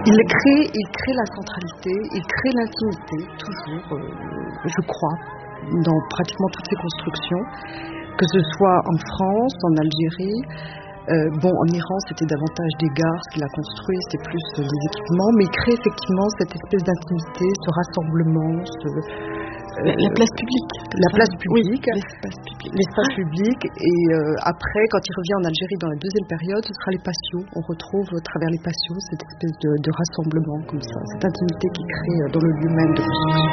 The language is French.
Il crée la centralité, il crée l'intimité, toujours, je crois, dans pratiquement toutes ses constructions, que ce soit en France, en Algérie. En Iran, c'était davantage des gares, ce qu'il a construit, c'était plus des équipements, mais il crée effectivement cette espèce d'intimité, ce rassemblement, la place publique. La place publique, oui, l'espace public. L'espace public. Et après, quand il revient en Algérie dans la deuxième période, ce sera les patios. On retrouve à travers les patios cette espèce de rassemblement comme ça, cette intimité qu'il crée dans le lieu même de construction.